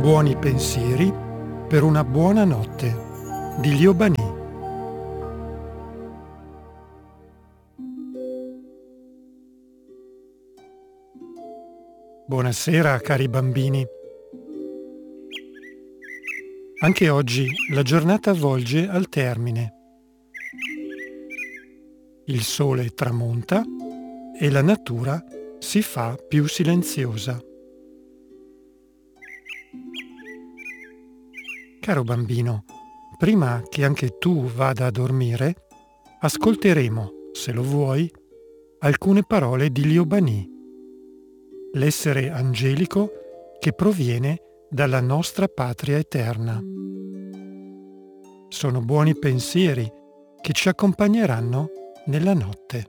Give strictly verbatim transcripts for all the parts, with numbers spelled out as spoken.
Buoni pensieri per una buona notte di Liobani. Buonasera cari bambini. Anche oggi la giornata volge al termine. Il sole tramonta e la natura si fa più silenziosa. Caro bambino, prima che anche tu vada a dormire, ascolteremo, se lo vuoi, alcune parole di Liobani, l'essere angelico che proviene dalla nostra patria eterna. Sono buoni pensieri che ci accompagneranno nella notte.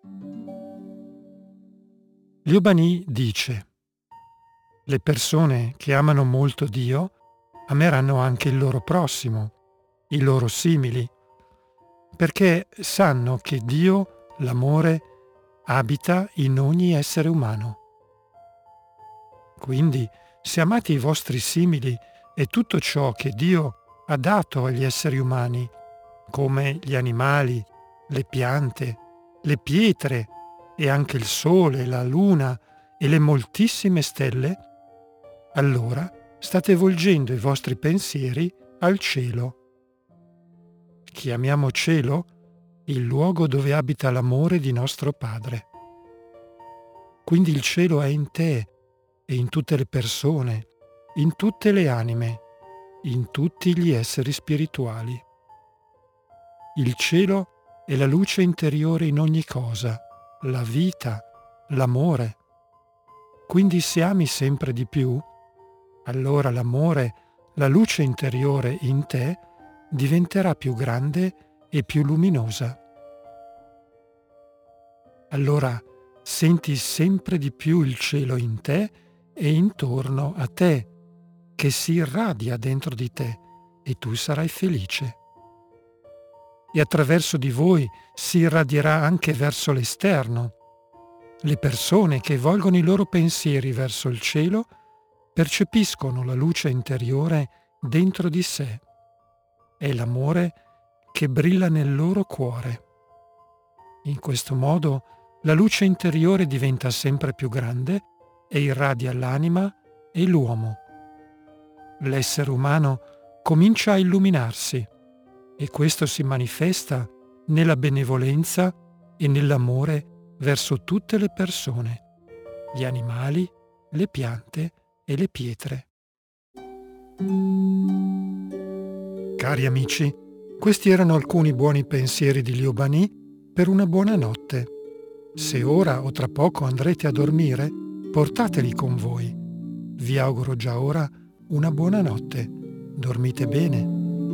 Liobani dice: le persone che amano molto Dio ameranno anche il loro prossimo, i loro simili, perché sanno che Dio, l'amore, abita in ogni essere umano. Quindi, se amate i vostri simili e tutto ciò che Dio ha dato agli esseri umani, come gli animali, le piante, le pietre e anche il sole, la luna e le moltissime stelle, allora state volgendo i vostri pensieri al cielo. Chiamiamo cielo il luogo dove abita l'amore di nostro Padre. Quindi il cielo è in te e in tutte le persone, in tutte le anime, in tutti gli esseri spirituali. Il cielo è la luce interiore in ogni cosa, la vita, l'amore. Quindi se ami sempre di più, allora l'amore, la luce interiore in te, diventerà più grande e più luminosa. Allora senti sempre di più il cielo in te e intorno a te, che si irradia dentro di te, e tu sarai felice. E attraverso di voi si irradierà anche verso l'esterno. Le persone che volgono i loro pensieri verso il cielo percepiscono la luce interiore dentro di sé. È l'amore che brilla nel loro cuore. In questo modo la luce interiore diventa sempre più grande e irradia l'anima e l'uomo. L'essere umano comincia a illuminarsi e questo si manifesta nella benevolenza e nell'amore verso tutte le persone, gli animali, le piante e le pietre. Cari amici, questi erano alcuni buoni pensieri di Liobani per una buona notte. Se ora o tra poco andrete a dormire, portateli con voi. Vi auguro già ora una buona notte. Dormite bene.